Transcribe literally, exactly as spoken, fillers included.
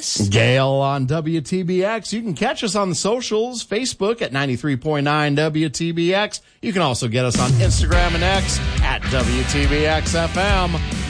Chris. Gail on W T B X. You can catch us on the socials, Facebook at ninety-three point nine W T B X. You can also get us on Instagram and X at W T B X F M.